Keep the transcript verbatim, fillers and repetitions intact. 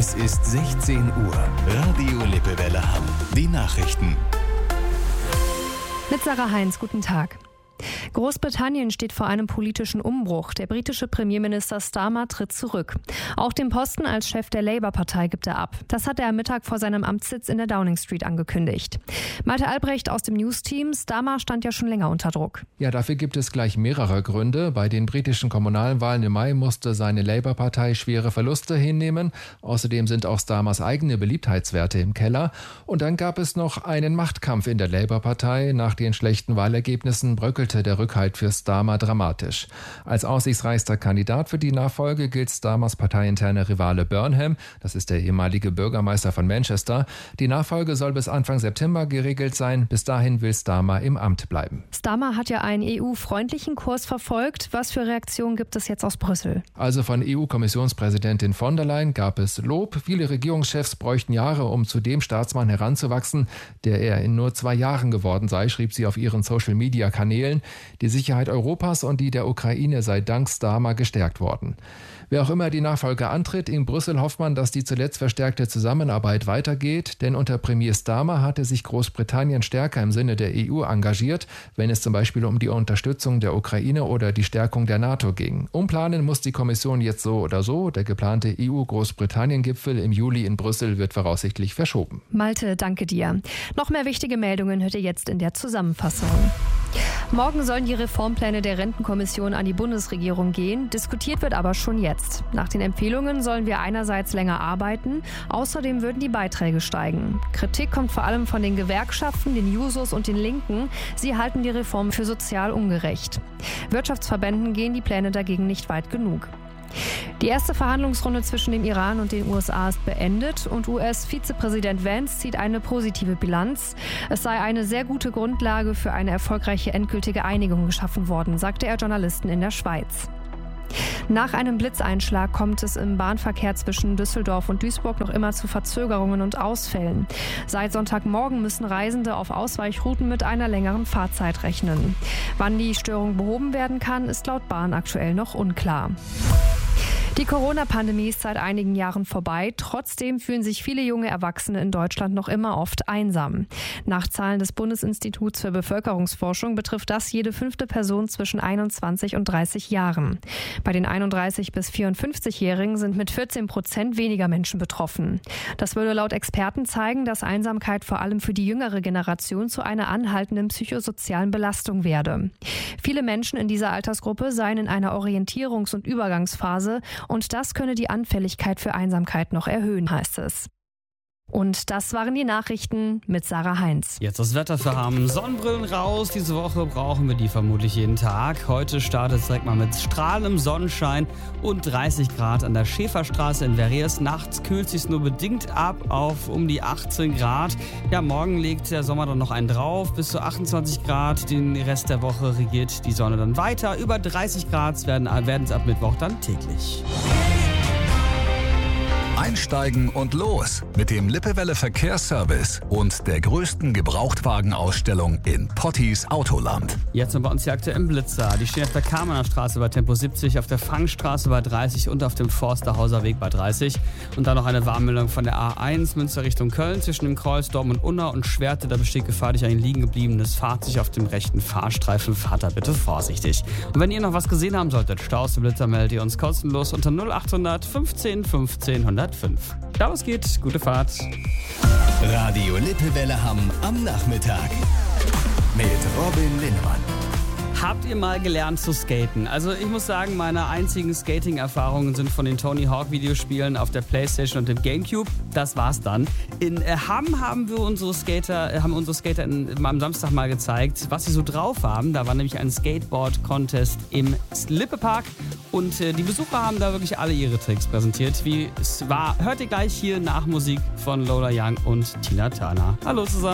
Es ist sechzehn Uhr. Radio Lippewelle Hamm. Die Nachrichten. Mit Sarah Heinz, guten Tag. Großbritannien steht vor einem politischen Umbruch. Der britische Premierminister Starmer tritt zurück. Auch den Posten als Chef der Labour-Partei gibt er ab. Das hat er am Mittag vor seinem Amtssitz in der Downing Street angekündigt. Malte Albrecht aus dem News-Team. Starmer stand ja schon länger unter Druck. Ja, dafür gibt es gleich mehrere Gründe. Bei den britischen kommunalen Wahlen im Mai musste seine Labour-Partei schwere Verluste hinnehmen. Außerdem sind auch Starmers eigene Beliebtheitswerte im Keller. Und dann gab es noch einen Machtkampf in der Labour-Partei. Nach den schlechten Wahlergebnissen bröckelte der Rückhalt für Starmer dramatisch. Als aussichtsreichster Kandidat für die Nachfolge gilt Starmers parteiinterner Rivale Burnham. Das ist der ehemalige Bürgermeister von Manchester. Die Nachfolge soll bis Anfang September geregelt sein. Bis dahin will Starmer im Amt bleiben. Starmer hat ja einen E U-freundlichen Kurs verfolgt. Was für Reaktionen gibt es jetzt aus Brüssel? Also von E U-Kommissionspräsidentin von der Leyen gab es Lob. Viele Regierungschefs bräuchten Jahre, um zu dem Staatsmann heranzuwachsen, der er in nur zwei Jahren geworden sei, schrieb sie auf ihren Social-Media-Kanälen. Die Sicherheit Europas und die der Ukraine sei dank Starmer gestärkt worden. Wer auch immer die Nachfolge antritt, in Brüssel hofft man, dass die zuletzt verstärkte Zusammenarbeit weitergeht, denn unter Premier Starmer hatte sich Großbritannien stärker im Sinne der E U engagiert, wenn es zum Beispiel um die Unterstützung der Ukraine oder die Stärkung der NATO ging. Umplanen muss die Kommission jetzt so oder so. Der geplante E U-Großbritannien-Gipfel im Juli in Brüssel wird voraussichtlich verschoben. Malte, danke dir. Noch mehr wichtige Meldungen hört ihr jetzt in der Zusammenfassung. Morgen sollen die Reformpläne der Rentenkommission an die Bundesregierung gehen. Diskutiert wird aber schon jetzt. Nach den Empfehlungen sollen wir einerseits länger arbeiten, außerdem würden die Beiträge steigen. Kritik kommt vor allem von den Gewerkschaften, den Jusos und den Linken. Sie halten die Reform für sozial ungerecht. Wirtschaftsverbänden gehen die Pläne dagegen nicht weit genug. Die erste Verhandlungsrunde zwischen dem Iran und den U S A ist beendet und U S-Vizepräsident Vance zieht eine positive Bilanz. Es sei eine sehr gute Grundlage für eine erfolgreiche endgültige Einigung geschaffen worden, sagte er Journalisten in der Schweiz. Nach einem Blitzeinschlag kommt es im Bahnverkehr zwischen Düsseldorf und Duisburg noch immer zu Verzögerungen und Ausfällen. Seit Sonntagmorgen müssen Reisende auf Ausweichrouten mit einer längeren Fahrzeit rechnen. Wann die Störung behoben werden kann, ist laut Bahn aktuell noch unklar. Die Corona-Pandemie ist seit einigen Jahren vorbei. Trotzdem fühlen sich viele junge Erwachsene in Deutschland noch immer oft einsam. Nach Zahlen des Bundesinstituts für Bevölkerungsforschung betrifft das jede fünfte Person zwischen einundzwanzig und dreißig Jahren. Bei den einunddreißig- bis vierundfünfzigjährigen sind mit vierzehn Prozent weniger Menschen betroffen. Das würde laut Experten zeigen, dass Einsamkeit vor allem für die jüngere Generation zu einer anhaltenden psychosozialen Belastung werde. Viele Menschen in dieser Altersgruppe seien in einer Orientierungs- und Übergangsphase und das könne die Anfälligkeit für Einsamkeit noch erhöhen, heißt es. Und das waren die Nachrichten mit Sarah Heinz. Jetzt das Wetter für Hamm. Sonnenbrillen raus. Diese Woche brauchen wir die vermutlich jeden Tag. Heute startet es direkt mal mit strahlendem Sonnenschein und dreißig Grad an der Schäferstraße in Verriers. Nachts kühlt es sich nur bedingt ab auf um die achtzehn Grad. Ja, morgen legt der Sommer dann noch einen drauf. Bis zu achtundzwanzig Grad. Den Rest der Woche regiert die Sonne dann weiter. Über dreißig Grad werden es ab Mittwoch dann täglich. Einsteigen und los mit dem Lippewelle Verkehrsservice und der größten Gebrauchtwagenausstellung in Potties Autoland. Jetzt sind bei uns die aktuellen Blitzer. Die stehen auf der Kamener Straße bei Tempo siebzig, auf der Fangstraße bei dreißig und auf dem Forsterhauser Weg bei dreißig. Und dann noch eine Warnmeldung von der A eins Münster Richtung Köln zwischen dem Kreuz Dortmund und Unna und Schwerte. Da besteht Gefahr durch ein liegen gebliebenes Fahrzeug auf dem rechten Fahrstreifen. Fahrt da bitte vorsichtig. Und wenn ihr noch was gesehen haben solltet, Staus der Blitzer, meldet ihr uns kostenlos unter null achthundert fünfzehn fünfzehn hundertfünf. Da was geht, gute Fahrt. Radio Lippewelle Hamm am Nachmittag mit Robin Linnemann. Habt ihr mal gelernt zu skaten? Also ich muss sagen, meine einzigen Skating-Erfahrungen sind von den Tony Hawk Videospielen auf der Playstation und dem Gamecube. Das war's dann. In äh, Hamm haben wir unsere Skater, äh, haben unsere Skater in, am Samstag mal gezeigt, was sie so drauf haben. Da war nämlich ein Skateboard-Contest im Lippepark und äh, die Besucher haben da wirklich alle ihre Tricks präsentiert. Wie es war, hört ihr gleich hier nach Musik von Lola Young und Tina Turner. Hallo zusammen.